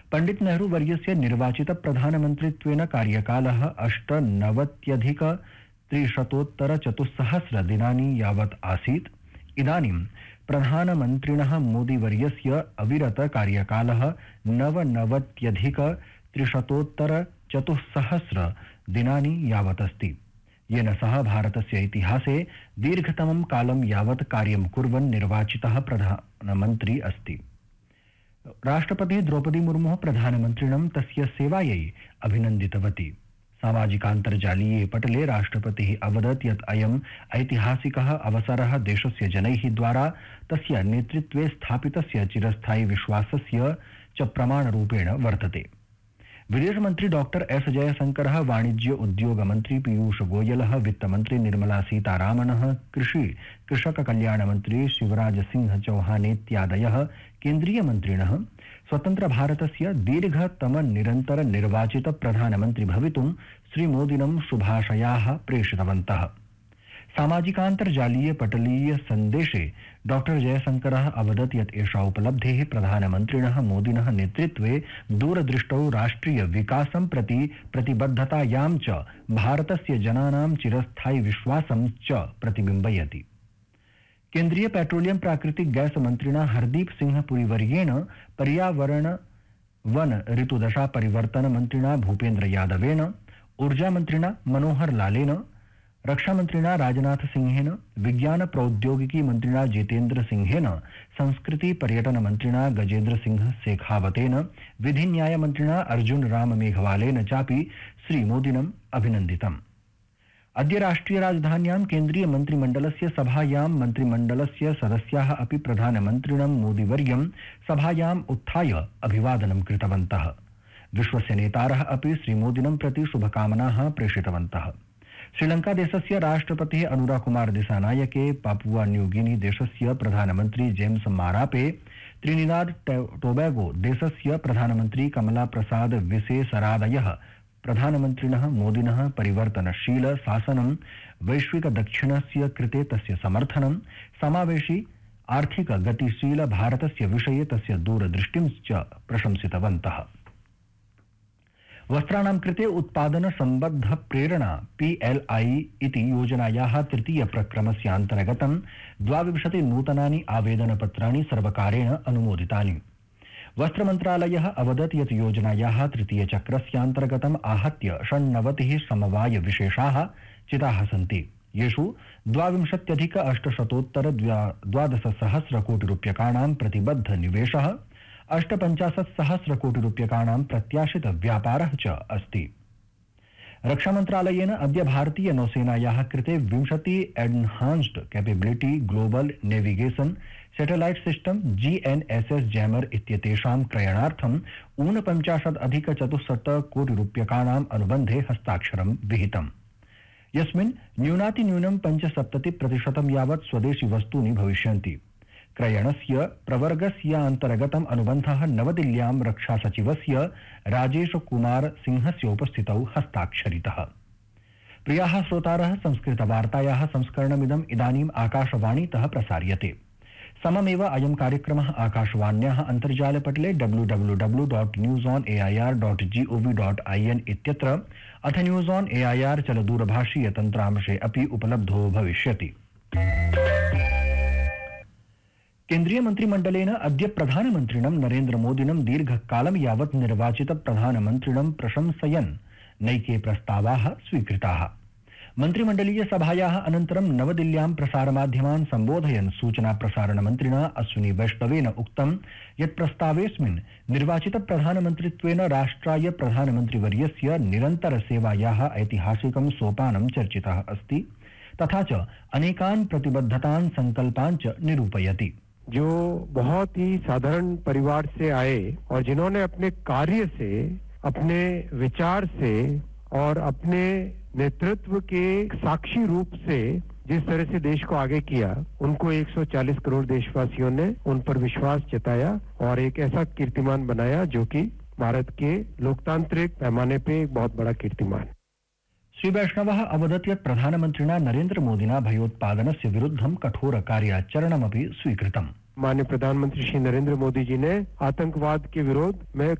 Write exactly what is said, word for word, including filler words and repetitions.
पंडित नेहरू वर्यस्य निर्वाचित प्रधानमन्त्रित्वेन कार्यकालः अष्टनवत्यधिक त्रिशतोत्तर चतुस्सहस्र दिनानि यावत् आसीत्। इदानीं प्रधानमन्त्रिणः मोदी वर्यस्य अविरत कार्यकालः नवनवत्यधिक त्रिशतोत्तर चतुस्सहस्र दिनानि यावत् अस्ति, येन सह भारतस्य इतिहासे दीर्घतमं कालं यावत् कार्यं कुर्वन् निर्वाचितः प्रधानमन्त्री अस्ति। राष्ट्रपतिः द्रौपदी मुर्मुः प्रधानमन्त्रिणं तस्य सेवायै अभिनन्दितवती। सामाजिकान्तर्जालीये पटले राष्ट्रपतिः अवदत् यत् अयम् ऐतिहासिकः अवसरः देशस्य जनैः द्वारा तस्य नेतृत्वे स्थापितस्य चिरस्थायी विश्वासस्य च प्रमाणरूपेण वर्तते। विदेशमन्त्री डॉक्टर एस जयशंकरः, वाणिज्य उद्योग मन्त्री पीयूष गोयलः, वित्तमन्त्री निर्मला सीतारामनः, कृषि कृषक कल्याण मन्त्री शिवराज सिंह चौहानेत्यादयः केन्द्रीयमन्त्रिणः स्वतन्त्र भारतस्य दीर्घतम निरन्तर निर्वाचित प्रधानमन्त्री भवितुं श्रीमोदिनं शुभाशयाः प्रेषितवन्तः। सामाजिकान्तर्जालीय पटलीय सन्देशे डॉक्टर जयशंकरः अवदत् यत् एषा उपलब्धिः प्रधानमन्त्रिणः मोदिनः नेतृत्वे दूरदृष्टौ राष्ट्रिय विकासं प्रति प्रतिबद्धतायां च भारतस्य जनानां चिरस्थायी विश्वासं च प्रतिबिम्बयति। केन्द्रीय पेट्रोलियम प्राकृतिक गैस मन्त्रिणा हरदीप सिंह पुरीवर्येण, पर्यावरण वन ऋतुदशा परिवर्तन मन्त्रिणा भूपेन्द्र यादवेन, ऊर्जा मन्त्रिणा मनोहर लालेन, रक्षामन्त्रिणा राजनाथ सिंहेन, विज्ञान प्रौद्योगिकी मन्त्रिणा जितेन्द्र सिंहेन, संस्कृति पर्यटन मन्त्रिणा गजेन्द्र सिंह शेखावतेन, विधि न्याय मन्त्रिणा अर्जुन राम मेघवालेन चापि श्रीमोदिनम् अभिनन्दितम्। अद्य राष्ट्रिय राजधान्यां केन्द्रीय मन्त्रिमण्डलस्य सभायां मन्त्रिमण्डलस्य सदस्याः अपि प्रधानमन्त्रिणं मोदिवर्यं सभायाम् उत्थाय अभिवादनं कृतवन्तः। विश्वस्य नेतारः अपि श्रीमोदिनं प्रति शुभकामनाः प्रेषितवन्तः। श्रीलंका देशस्य राष्ट्रपतिः अनुरा कुमार दिसानायके, पापुआ न्यूगिनी देशस्य प्रधानमन्त्री जेम्स मारापे, त्रिनिदाद टोबैगो देशस्य प्रधानमन्त्री कमला प्रसाद विसेसरादयः प्रधानमन्त्रिणः मोदिनः परिवर्तनशील शासनं, वैश्विक दक्षिणस्य कृते तस्य समर्थनं, समावेशी आर्थिक गतिशील भारतस्य विषये तस्य दूरदृष्टिं च प्रशंसितवन्तः। वस्त्राणां कृते उत्पादन संबद्ध प्रेरणा पीएलआई इति योजनायाः तृतीय प्रक्रमस्यान्तर्गतं द्वाविंशति नूतनानि आवेदनपत्राणि सर्वकारेण अनुमोदितानि। वस्त्रमन्त्रालयः अवदत् यत् योजनायाः तृतीय चक्रस्यान्तर्गतम् आहत्य षण्णवतिः समवाय विशेषाः चिताः सन्ति, येषु द्वाविंशत्यधिक अष्टशतोत्तर द्वादशसहस्र कोटि रूप्यकाणां प्रतिबद्ध निवेशः, अष्टपञ्चाशत् सहस्र कोटि रूप्यकाणां प्रत्याशित व्यापारः च अस्ति। रक्षामन्त्रालयेन अद्य भारतीय नौसेनायाः कृते विंशति एन्हान्स्ड capability global navigation satellite system GNSS jammer इत्येतेषां क्रयणार्थम् ऊनपञ्चाशत् अधिक चतुश्शत कोटि रूप्यकाणाम् अनुबन्धे हस्ताक्षरं विहितम्, यस्मिन् न्यूनातिन्यूनं पञ्चसप्तति प्रतिशतं यावत् स्वदेशी वस्तूनि भविष्यन्ति। क्रयणस्य प्रवर्गस्यान्तर्गतम् अनुबन्धः नवदिल्ल्यां रक्षासचिवस्य राजेश कुमार सिंहस्य उपस्थितौ हस्ताक्षरितः। प्रियाः श्रोतारः, संस्कृतवार्तायाः संस्करणमिदम् इदानीम् आकाशवाणीतः प्रसार्यते। सममेव अयं कार्यक्रमः आकाशवाण्याः अन्तर्जालपटले W W W dot news on A I R dot G O V dot I N इत्यत्र अथ news on A I R चलदूरभाषीय तन्त्रांशे अपि उपलब्धो भविष्यति। केन्द्रीय मन्त्रिमण्डलेन अद्य प्रधानमन्त्रिणं नरेन्द्र मोदिनं दीर्घकालं यावत् निर्वाचित प्रधानमन्त्रिणं प्रशंसयन् नैके प्रस्तावाः स्वीकृताः। मन्त्रिमण्डलीय सभायाः अनन्तरं नवदिल्ल्यां प्रसारमाध्यमान् सम्बोधयन् सूचना प्रसारण मन्त्रिणा अश्विनी वैष्णवेन उक्तं यत् प्रस्तावेऽस्मिन् निर्वाचित प्रधानमन्त्रित्वेन राष्ट्राय प्रधानमन्त्रिवर्यस्य निरन्तर सेवायाः ऐतिहासिकं सोपानं चर्चितः अस्ति, तथा च अनेकान् प्रतिबद्धतान् संकल्पान् च निरूपयति। जो बहुत ही साधारण परिवार से आए और जिन्होंने अपने कार्य से, अपने विचार से और अपने नेतृत्व के साक्षी रूप से जिस तरह से देश को आगे किया, उनको एक सौ चालीस करोड़ देशवासियों ने उन पर विश्वास जताया और एक ऐसा कीर्तिमान बनाया जो कि भारत के लोकतांत्रिक पैमाने पे एक बहुत बड़ा कीर्तिमान। श्री वैष्णवः अवदत् यत् प्रधानमन्त्रिणा नरेन्द्र मोदिना भयोत्पादनस्य विरुद्धं कठोर कार्याचरणमपि स्वीकृतम्। माननीय प्रधानमंत्री श्री नरेंद्र मोदी जी ने आतंकवाद के विरोध में